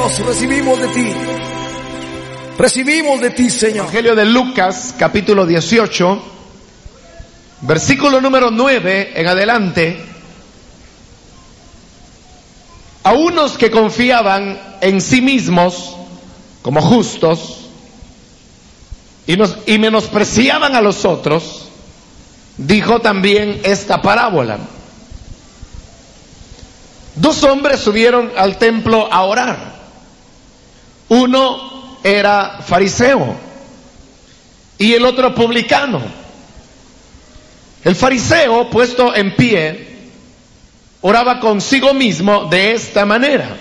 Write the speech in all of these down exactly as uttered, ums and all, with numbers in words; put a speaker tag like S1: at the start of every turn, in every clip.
S1: Dios, recibimos de ti. Recibimos de ti, Señor.
S2: Evangelio de Lucas, capítulo dieciocho, versículo número nueve en adelante. A unos que confiaban en sí mismos como justos y, nos, y menospreciaban a los otros, dijo también esta parábola. Dos hombres subieron al templo a orar. Uno era fariseo y el otro publicano. El fariseo, puesto en pie, oraba consigo mismo de esta manera: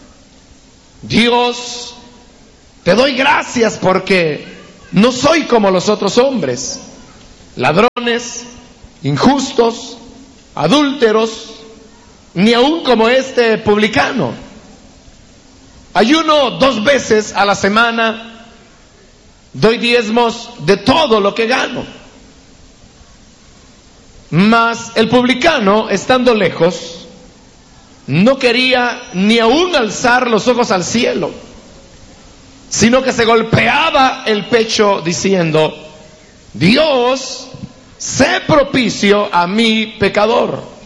S2: Dios, te doy gracias porque no soy como los otros hombres, ladrones, injustos, adúlteros, ni aun como este publicano. Ayuno dos veces a la semana, doy diezmos de todo lo que gano. Mas el publicano, estando lejos, no quería ni aun alzar los ojos al cielo, sino que se golpeaba el pecho diciendo: Dios, sé propicio a mi pecador.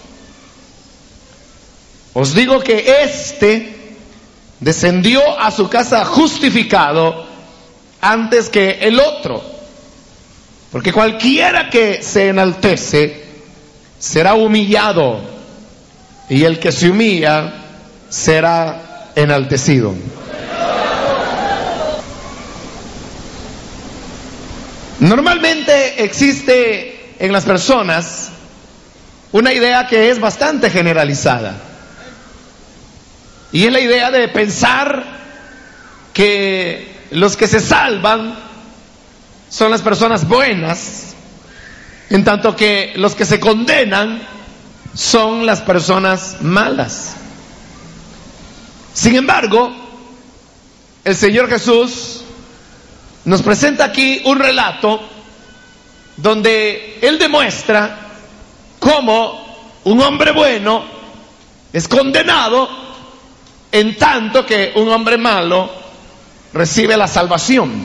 S2: Os digo que éste descendió a su casa justificado antes que el otro, porque cualquiera que se enaltece será humillado, y el que se humilla será enaltecido. Normalmente existe en las personas una idea que es bastante generalizada, y es la idea de pensar que los que se salvan son las personas buenas, en tanto que los que se condenan son las personas malas. Sin embargo, el Señor Jesús nos presenta aquí un relato donde Él demuestra cómo un hombre bueno es condenado, en tanto que un hombre malo recibe la salvación.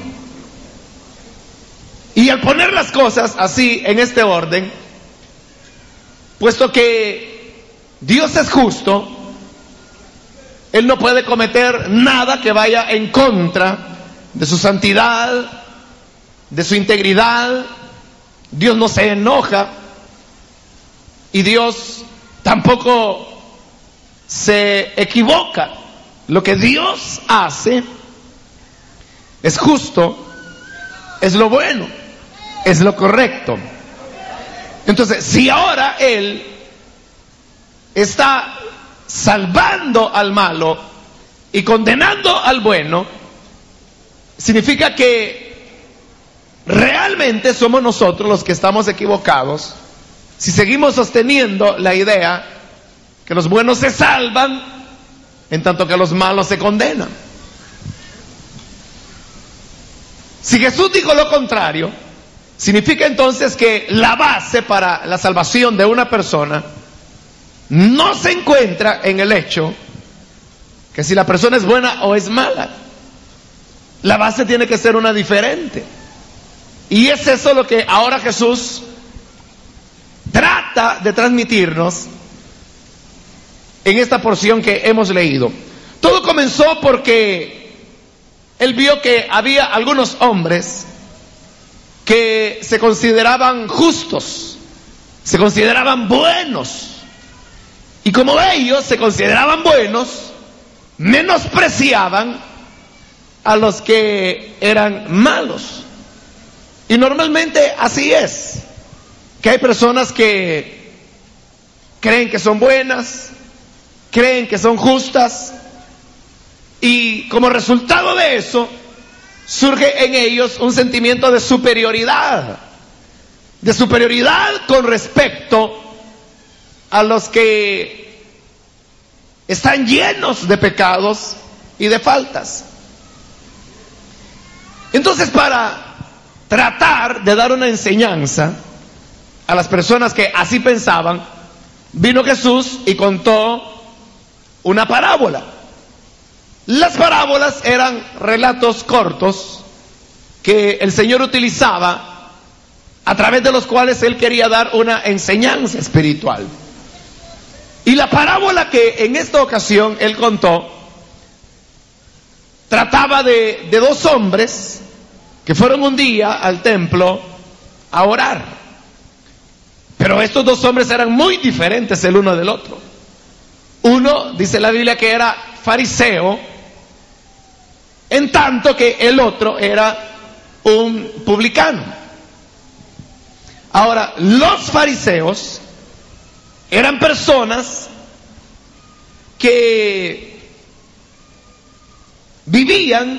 S2: Y al poner las cosas así en este orden, puesto que Dios es justo, Él no puede cometer nada que vaya en contra de su santidad, de su integridad. Dios no se enoja y Dios tampoco se equivoca. Lo que Dios hace es justo, es lo bueno, es lo correcto. Entonces, si ahora Él está salvando al malo y condenando al bueno, significa que realmente somos nosotros los que estamos equivocados si seguimos sosteniendo la idea que los buenos se salvan en tanto que los malos se condenan. Si Jesús dijo lo contrario, significa entonces que la base para la salvación de una persona no se encuentra en el hecho que si la persona es buena o es mala. La base tiene que ser una diferente. Y es eso lo que ahora Jesús trata de transmitirnos en esta porción que hemos leído. Todo comenzó porque Él vio que había algunos hombres que se consideraban justos, se consideraban buenos, y como ellos se consideraban buenos, menospreciaban a los que eran malos. Y normalmente así es, que hay personas que creen que son buenas, creen que son justas, y como resultado de eso surge en ellos un sentimiento de superioridad, de superioridad con respecto a los que están llenos de pecados y de faltas. Entonces, para tratar de dar una enseñanza a las personas que así pensaban, vino Jesús y contó una parábola. Las parábolas eran relatos cortos que el Señor utilizaba, a través de los cuales Él quería dar una enseñanza espiritual. Y la parábola que en esta ocasión Él contó trataba de, de dos hombres que fueron un día al templo a orar. Pero estos dos hombres eran muy diferentes el uno del otro. Uno, dice la Biblia, que era fariseo, en tanto que el otro era un publicano. Ahora, los fariseos eran personas que vivían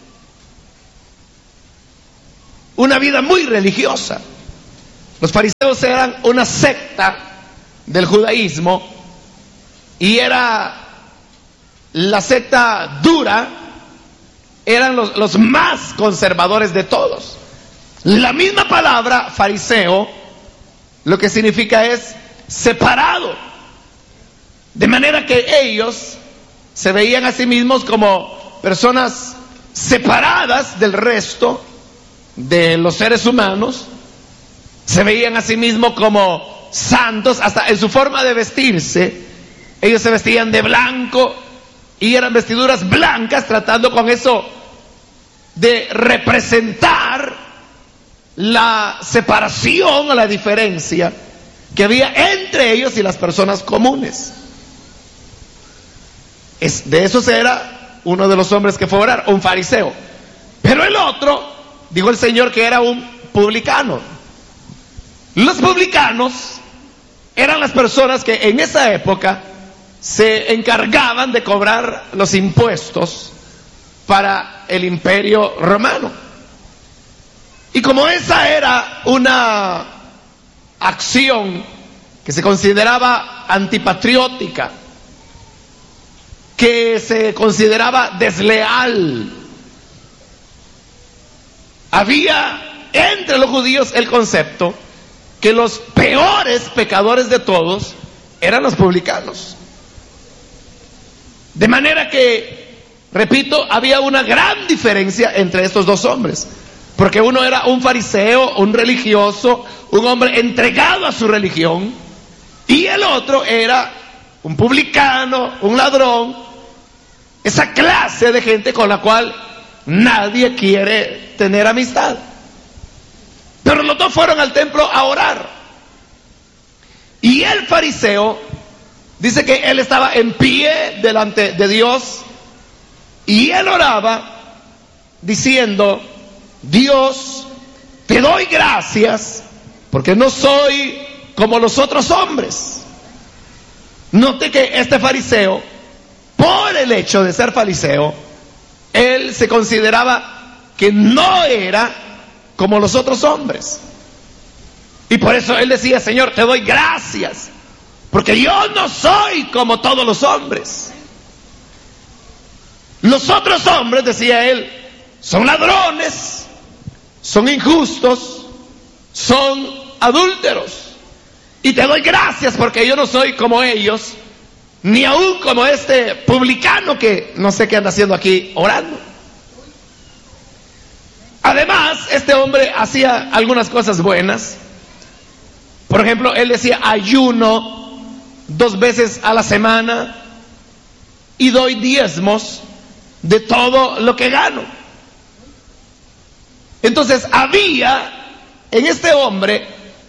S2: una vida muy religiosa. Los fariseos eran una secta del judaísmo y era la secta dura, eran los, los más conservadores de todos. La misma palabra fariseo lo que significa es separado, de manera que ellos se veían a sí mismos como personas separadas del resto de los seres humanos, se veían a sí mismos como santos, hasta en su forma de vestirse. Ellos se vestían de blanco y eran vestiduras blancas, tratando con eso de representar la separación o la diferencia que había entre ellos y las personas comunes. Es, de esos era uno de los hombres que fue a orar, un fariseo. Pero el otro, dijo el Señor, que era un publicano. Los publicanos eran las personas que en esa época se encargaban de cobrar los impuestos para el Imperio Romano. Y como esa era una acción que se consideraba antipatriótica, que se consideraba desleal, había entre los judíos el concepto que los peores pecadores de todos eran los publicanos. De manera que, repito, había una gran diferencia entre estos dos hombres, porque uno era un fariseo, un religioso, un hombre entregado a su religión, y el otro era un publicano, un ladrón, esa clase de gente con la cual nadie quiere tener amistad. Pero los dos fueron al templo a orar. Y el fariseo dice que él estaba en pie delante de Dios y él oraba diciendo: Dios, te doy gracias porque no soy como los otros hombres. Note que este fariseo, por el hecho de ser fariseo, él se consideraba que no era como los otros hombres. Y por eso él decía: Señor, te doy gracias porque yo no soy como todos los hombres. Los otros hombres, decía él, son ladrones, son injustos, son adúlteros. Y te doy gracias porque yo no soy como ellos, ni aún como este publicano que no sé qué anda haciendo aquí orando. Además, este hombre hacía algunas cosas buenas. Por ejemplo, él decía: ayuno dos veces a la semana y doy diezmos de todo lo que gano. Entonces había en este hombre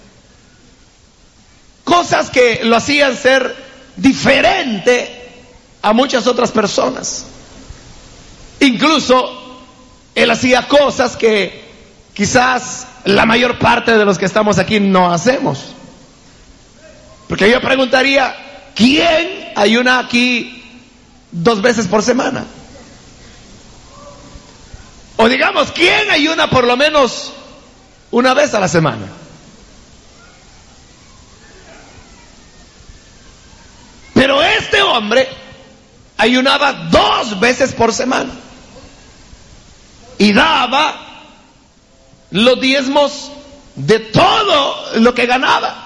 S2: cosas que lo hacían ser diferente a muchas otras personas. Incluso él hacía cosas que quizás la mayor parte de los que estamos aquí no hacemos. Porque yo preguntaría: ¿quién ayuna aquí dos veces por semana? O digamos, ¿quién ayuna por lo menos una vez a la semana? Pero este hombre ayunaba dos veces por semana y daba los diezmos de todo lo que ganaba.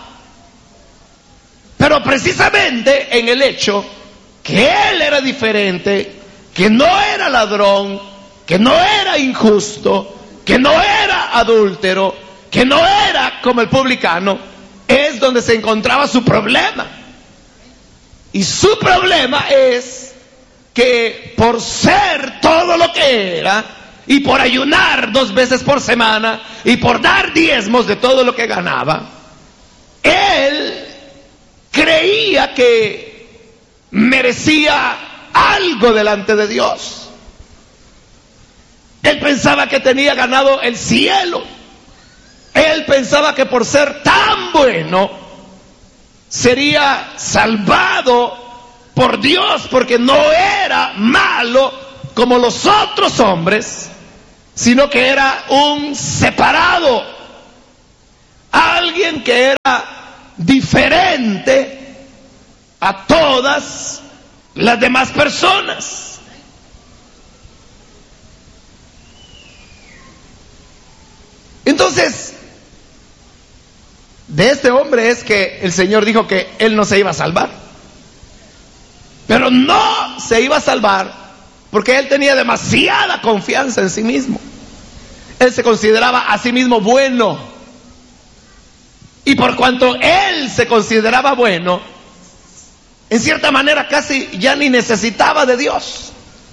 S2: Pero precisamente en el hecho que él era diferente que no era ladrón, que no era injusto, que no era adúltero, que no era como el publicano, es donde se encontraba su problema. Y su problema es que por ser todo lo que era, y por ayunar dos veces por semana, y por dar diezmos de todo lo que ganaba, él creía que merecía algo delante de Dios. Él pensaba que tenía ganado el cielo. Él pensaba que por ser tan bueno sería salvado por Dios, porque no era malo como los otros hombres, sino que era un separado, alguien que era diferente a todas las demás personas. Entonces, de este hombre es que el Señor dijo que él no se iba a salvar. Pero no se iba a salvar porque él tenía demasiada confianza en sí mismo. Él se consideraba a sí mismo bueno. Y por cuanto él se consideraba bueno, en cierta manera casi ya ni necesitaba de Dios.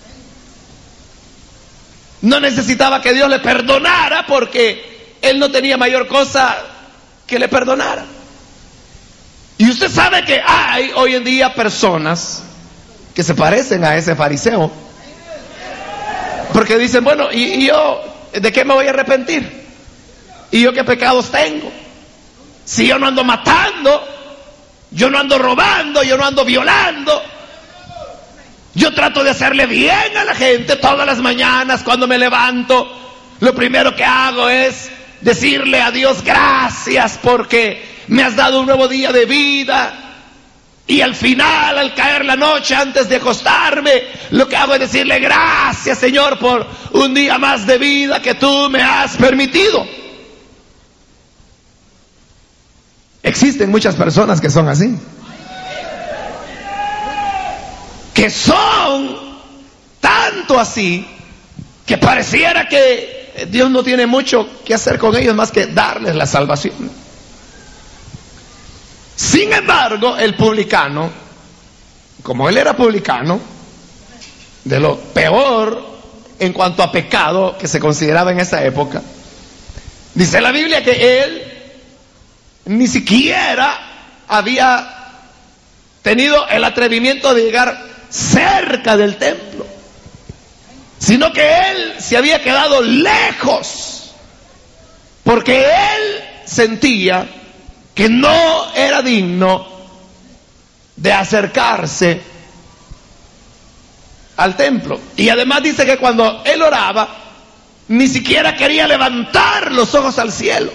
S2: No necesitaba que Dios le perdonara porque él no tenía mayor cosa que le perdonara. Y usted sabe que hay hoy en día personas que se parecen a ese fariseo, porque dicen, bueno, ¿y, y yo de qué me voy a arrepentir? ¿Y yo qué pecados tengo? Si yo no ando matando, yo no ando robando, yo no ando violando, yo trato de hacerle bien a la gente todas las mañanas cuando me levanto. Lo primero que hago es decirle a Dios gracias porque me has dado un nuevo día de vida. Y al final, al caer la noche, antes de acostarme, lo que hago es decirle gracias, Señor, por un día más de vida que tú me has permitido. Existen muchas personas que son así, que son tanto así que pareciera que Dios no tiene mucho que hacer con ellos más que darles la salvación. Sin embargo, el publicano, como él era publicano, de lo peor en cuanto a pecado que se consideraba en esa época, dice la Biblia que él ni siquiera había tenido el atrevimiento de llegar cerca del templo, sino que él se había quedado lejos, porque él sentía que no era digno de acercarse al templo. Y además dice que cuando él oraba, ni siquiera quería levantar los ojos al cielo,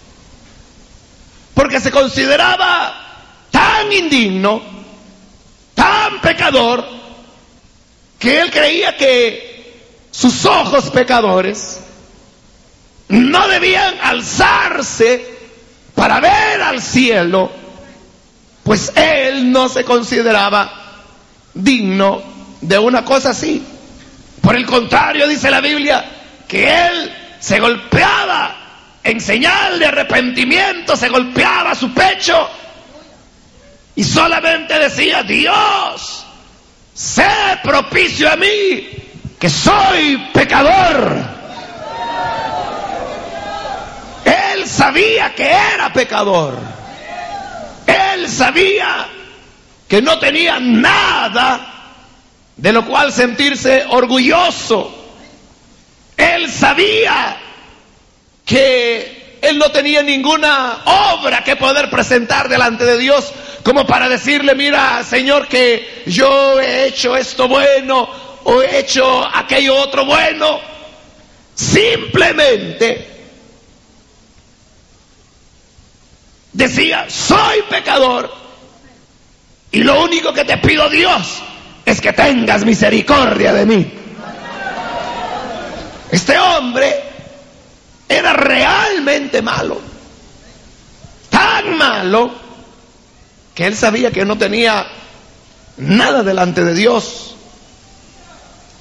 S2: porque se consideraba tan indigno, tan pecador, que él creía que sus ojos pecadores no debían alzarse para ver al cielo, pues él no se consideraba digno de una cosa así. Por el contrario, dice la Biblia que él se golpeaba en señal de arrepentimiento, se golpeaba su pecho y solamente decía: Dios, sé propicio a mí, que soy pecador. Él sabía que era pecador. Él sabía que no tenía nada de lo cual sentirse orgulloso. Él sabía que él no tenía ninguna obra que poder presentar delante de Dios como para decirle: mira, Señor, que yo he hecho esto bueno o he hecho aquello otro bueno. Simplemente decía: soy pecador y lo único que te pido, Dios, es que tengas misericordia de mí. Este hombre era realmente malo, tan malo que él sabía que no tenía nada delante de Dios.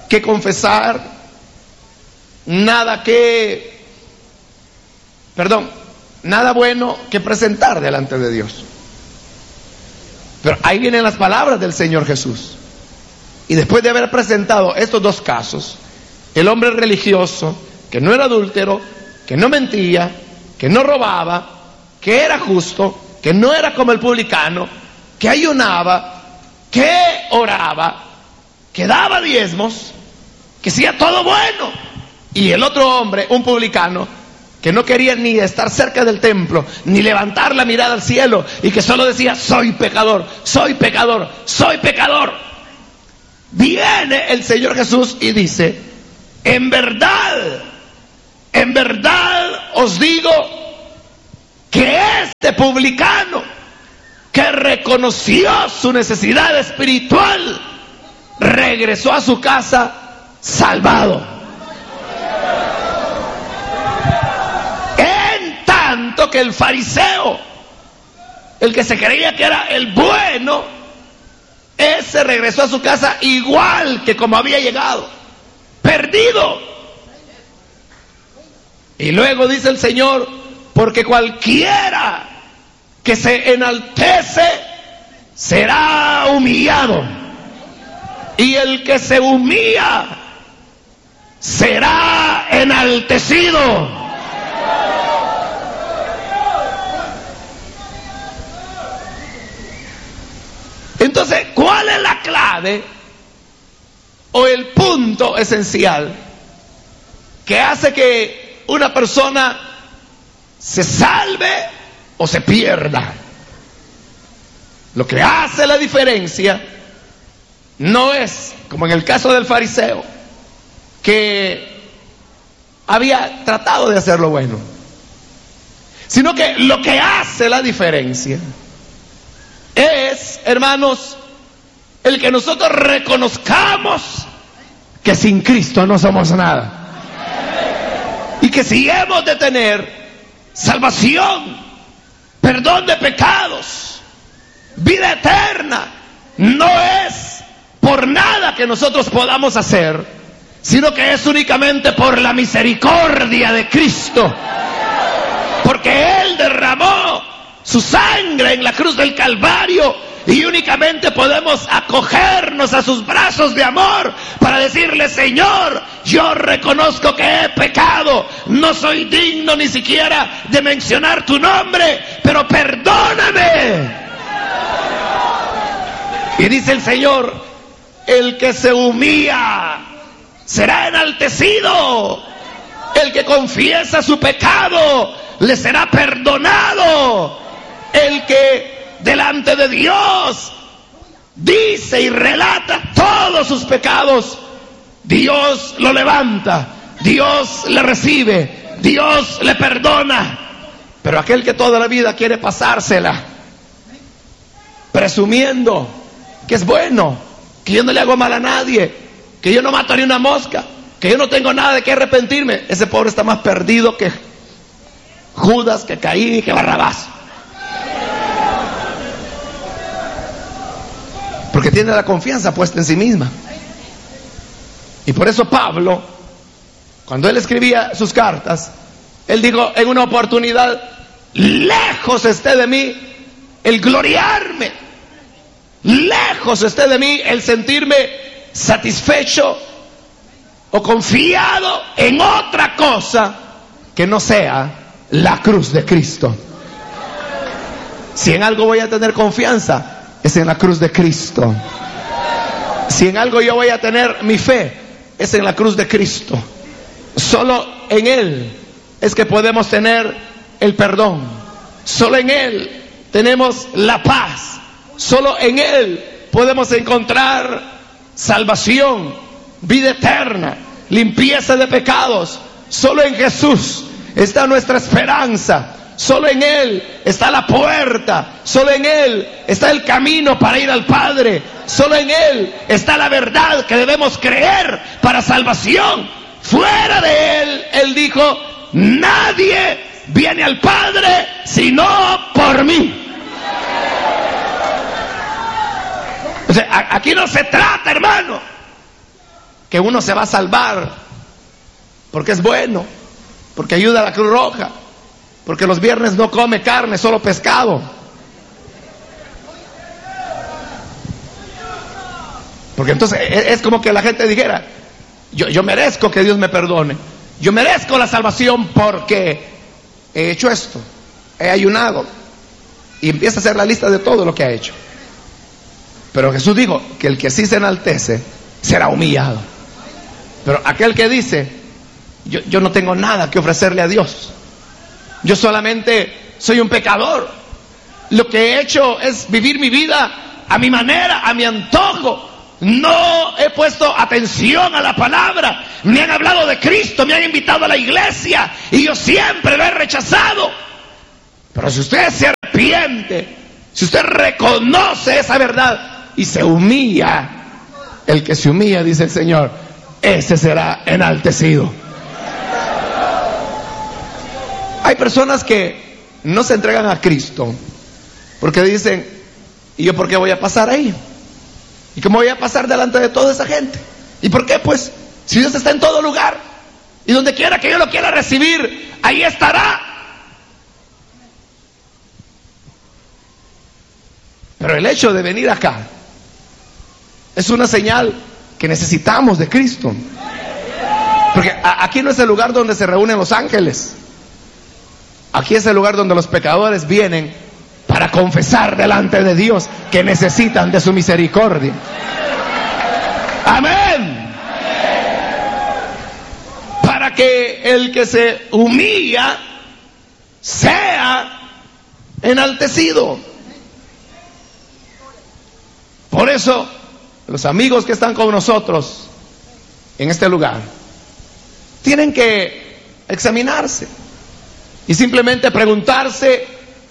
S2: que confesar, nada que, perdón, nada bueno que presentar delante de Dios. Pero ahí vienen las palabras del Señor Jesús. Y después de haber presentado estos dos casos, el hombre religioso, que no era adúltero, que no mentía, que no robaba, que era justo, que no era como el publicano, que ayunaba, que oraba, que daba diezmos, que hacía todo bueno. Y el otro hombre, un publicano, que no quería ni estar cerca del templo, ni levantar la mirada al cielo, y que solo decía: soy pecador, soy pecador, soy pecador. Viene el Señor Jesús y dice: en verdad, en verdad os digo que este publicano, que reconoció su necesidad espiritual, regresó a su casa salvado. En tanto que el fariseo, el que se creía que era el bueno, ese regresó a su casa igual que como había llegado, perdido. Y luego dice el Señor: porque cualquiera que se enaltece será humillado, y el que se humilla será enaltecido. Entonces, ¿cuál es la clave o el punto esencial que hace que una persona se salve o se pierda? Lo que hace la diferencia no es, como en el caso del fariseo, que había tratado de hacer lo bueno, sino que lo que hace la diferencia es, hermanos, el que nosotros reconozcamos que sin Cristo no somos nada, y que si hemos de tener salvación, perdón de pecados, vida eterna, no es por nada que nosotros podamos hacer, sino que es únicamente por la misericordia de Cristo, porque Él derramó su sangre en la cruz del Calvario, y únicamente podemos acogernos a sus brazos de amor para decirle: Señor, yo reconozco que he pecado, no soy digno ni siquiera de mencionar tu nombre, pero perdóname. Y dice el Señor: el que se humilla será enaltecido, el que confiesa su pecado le será perdonado, el que delante de Dios dice y relata todos sus pecados, Dios lo levanta, Dios le recibe, Dios le perdona. Pero aquel que toda la vida quiere pasársela presumiendo que es bueno, que yo no le hago mal a nadie, que yo no mato ni una mosca, que yo no tengo nada de qué arrepentirme, ese pobre está más perdido que Judas, que Caín y que Barrabás. Porque tiene la confianza puesta en sí misma. Y por eso Pablo, cuando él escribía sus cartas, él dijo en una oportunidad: lejos esté de mí el gloriarme, lejos esté de mí el sentirme satisfecho o confiado en otra cosa que no sea la cruz de Cristo. Si en algo voy a tener confianza, es en la cruz de Cristo. Si en algo yo voy a tener mi fe, es en la cruz de Cristo. Solo en Él es que podemos tener el perdón. Solo en Él tenemos la paz. Solo en Él podemos encontrar salvación, vida eterna, limpieza de pecados. Solo en Jesús está nuestra esperanza. Solo en Él está la puerta, solo en Él está el camino para ir al Padre, solo en Él está la verdad que debemos creer para salvación. Fuera de Él, Él dijo: nadie viene al Padre sino por mí. O sea, aquí no se trata, hermano, que uno se va a salvar porque es bueno, porque ayuda a la Cruz Roja, porque los viernes no come carne, solo pescado, porque entonces es como que la gente dijera, yo, yo merezco que Dios me perdone, yo merezco la salvación porque he hecho esto, he ayunado, y empieza a hacer la lista de todo lo que ha hecho. Pero Jesús dijo que el que sí se enaltece será humillado. Pero aquel que dice, yo, yo no tengo nada que ofrecerle a Dios, yo solamente soy un pecador, lo que he hecho es vivir mi vida a mi manera, a mi antojo, no he puesto atención a la palabra, me han hablado de Cristo, me han invitado a la iglesia y yo siempre lo he rechazado. Pero si usted se arrepiente, si usted reconoce esa verdad y se humilla, el que se humilla, dice el Señor, ese será enaltecido. Hay personas que no se entregan a Cristo porque dicen, ¿y yo por qué voy a pasar ahí? ¿Y cómo voy a pasar delante de toda esa gente? ¿Y por qué? Pues si Dios está en todo lugar y donde quiera que yo lo quiera recibir, ahí estará. Pero el hecho de venir acá es una señal que necesitamos de Cristo. Porque aquí no es el lugar donde se reúnen los ángeles. Aquí es el lugar donde los pecadores vienen para confesar delante de Dios que necesitan de su misericordia. Amén. Para que el que se humilla sea enaltecido. Por eso, los amigos que están con nosotros en este lugar tienen que examinarse y simplemente preguntarse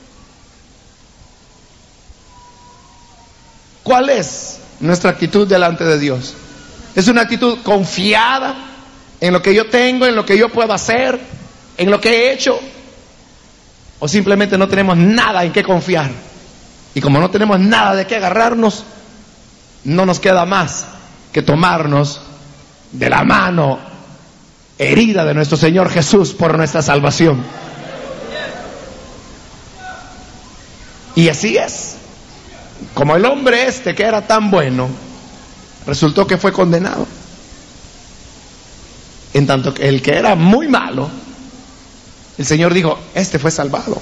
S2: cuál es nuestra actitud delante de Dios. ¿Es una actitud confiada en lo que yo tengo, en lo que yo puedo hacer, en lo que he hecho? ¿O simplemente no tenemos nada en qué confiar? Y como no tenemos nada de qué agarrarnos, no nos queda más que tomarnos de la mano herida de nuestro Señor Jesús por nuestra salvación. Y así es. Como el hombre este que era tan bueno, resultó que fue condenado. En tanto que el que era muy malo, el Señor dijo, este fue salvado,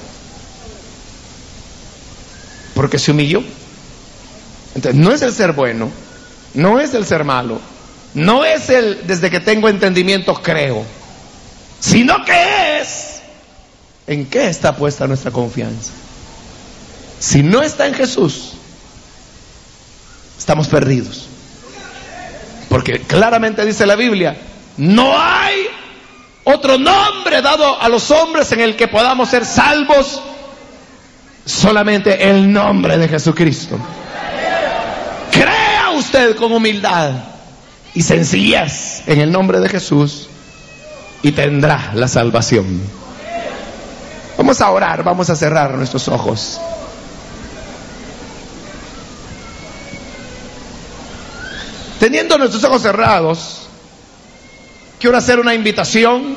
S2: porque se humilló. Entonces no es el ser bueno, no es el ser malo, no es el desde que tengo entendimiento creo, sino que es en qué está puesta nuestra confianza. Si no está en Jesús, estamos perdidos, porque claramente dice la Biblia, no hay otro nombre dado a los hombres en el que podamos ser salvos, solamente el nombre de Jesucristo. Crea usted con humildad y sencillez en el nombre de Jesús y tendrá la salvación. Vamos a orar, vamos a cerrar nuestros ojos. Teniendo nuestros ojos cerrados, quiero hacer una invitación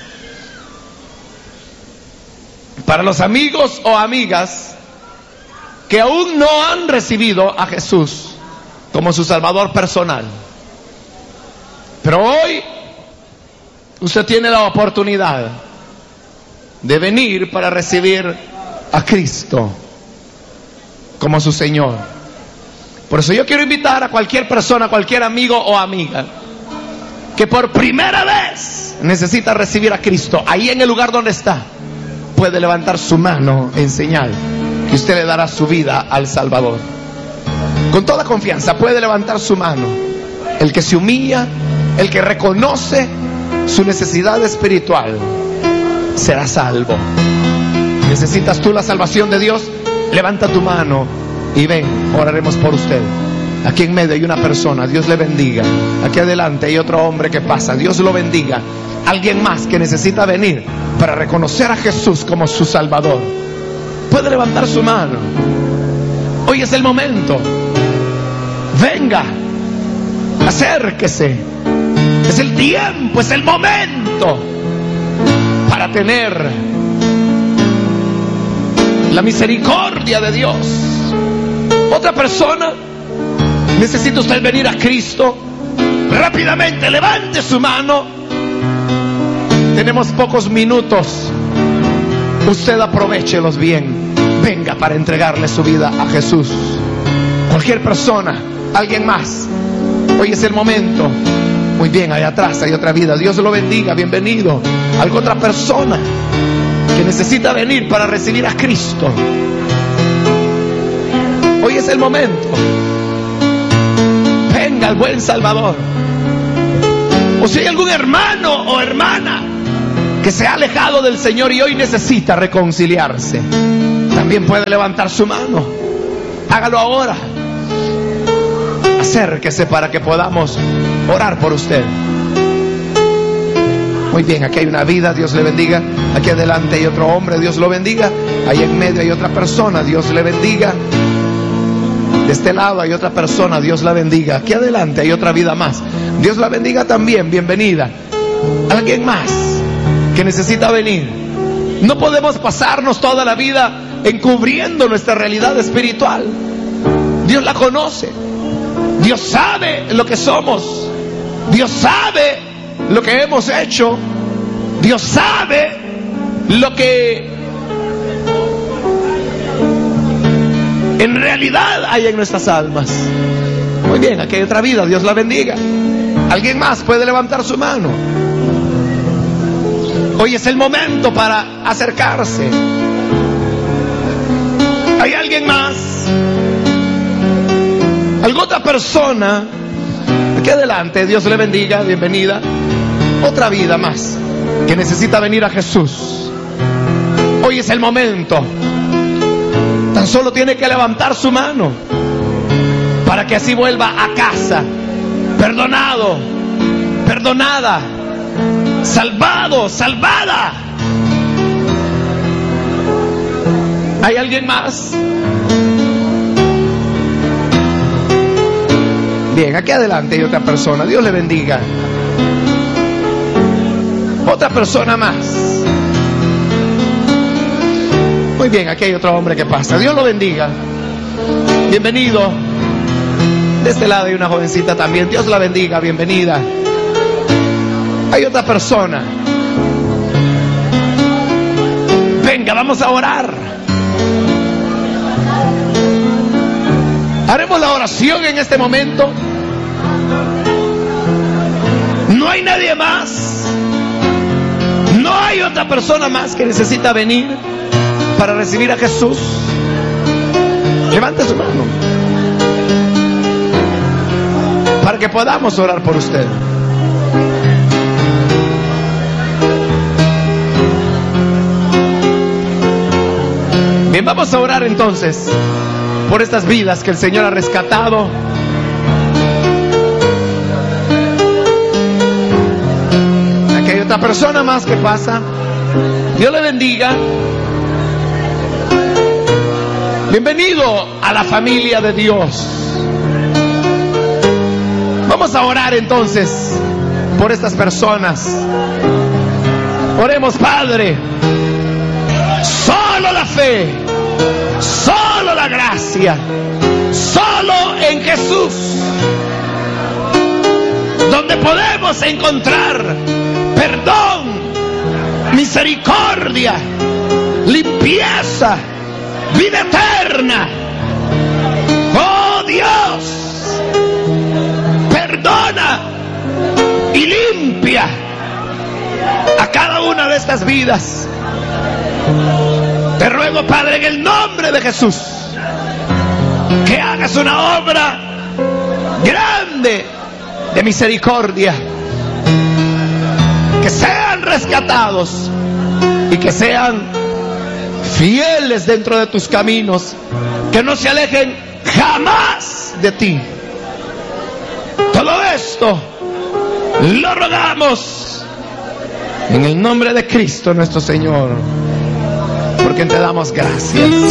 S2: para los amigos o amigas que aún no han recibido a Jesús como su Salvador personal. Pero hoy usted tiene la oportunidad de venir para recibir a Cristo como su Señor. Por eso yo quiero invitar a cualquier persona, cualquier amigo o amiga que por primera vez necesita recibir a Cristo, ahí en el lugar donde está, puede levantar su mano en señal que usted le dará su vida al Salvador. Con toda confianza puede levantar su mano. El que se humilla, el que reconoce su necesidad espiritual, será salvo. ¿Necesitas tú la salvación de Dios? Levanta tu mano y ven, oraremos por usted. Aquí en medio hay una persona, Dios le bendiga. Aquí adelante hay otro hombre que pasa, Dios lo bendiga. Alguien más que necesita venir para reconocer a Jesús como su Salvador, puede levantar su mano. Hoy es el momento. Venga, acérquese, Es el tiempo, es el momento para tener la misericordia de Dios. Otra persona, necesita usted venir a Cristo. Rápidamente levante su mano. Tenemos pocos minutos. Usted aprovéchelos bien. Venga para entregarle su vida a Jesús. Cualquier persona, alguien más. Hoy es el momento. Muy bien, allá atrás hay otra vida. Dios lo bendiga, bienvenido. ¿Alguna otra persona que necesita venir para recibir a Cristo? Hoy es el momento. Venga el buen Salvador. O si hay algún hermano o hermana que se ha alejado del Señor y hoy necesita reconciliarse, también puede levantar su mano. Hágalo ahora. Acérquese para que podamos orar por usted. Muy bien, aquí hay una vida, Dios le bendiga. Aquí adelante hay otro hombre, Dios lo bendiga. Ahí en medio hay otra persona, Dios le bendiga. De este lado hay otra persona, Dios la bendiga. Aquí adelante hay otra vida más, Dios la bendiga también, bienvenida. Alguien más que necesita venir. No podemos pasarnos toda la vida encubriendo nuestra realidad espiritual. Dios la conoce. Dios sabe lo que somos. Dios sabe lo que hemos hecho. Dios sabe lo que en realidad hay en nuestras almas. Muy bien, aquí hay otra vida, Dios la bendiga. ¿Alguien más puede levantar su mano? Hoy es el momento para acercarse. ¿Hay alguien más? ¿Alguna otra persona? Aquí adelante, Dios le bendiga, bienvenida. Otra vida más que necesita venir a Jesús. Hoy es el momento. Tan solo tiene que levantar su mano para que así vuelva a casa, perdonado, perdonada, salvado, salvada. ¿Hay alguien más? Bien, aquí adelante hay otra persona. Dios le bendiga. Otra persona más. Muy bien, aquí hay otro hombre que pasa. Dios lo bendiga. Bienvenido. De este lado hay una jovencita también. Dios la bendiga, bienvenida. Hay otra persona. Venga, vamos a orar. Haremos la oración en este momento. No hay nadie más. No hay otra persona más que necesita venir para recibir a Jesús. Levante su mano para que podamos orar por usted. Bien, vamos a orar entonces por estas vidas que el Señor ha rescatado. Aquí hay otra persona más que pasa. Dios le bendiga. Bienvenido a la familia de Dios. Vamos a orar entonces por estas personas. Oremos, Padre. Solo la fe, solo la gracia, solo en Jesús, donde podemos encontrar perdón, misericordia, limpieza, vida eterna. Oh Dios, perdona y limpia a cada una de estas vidas. Te ruego, Padre, en el nombre de Jesús, que hagas una obra grande de misericordia, que sean rescatados y que sean fieles dentro de tus caminos, que no se alejen jamás de ti. Todo esto lo rogamos en el nombre de Cristo nuestro Señor, porque te damos gracias.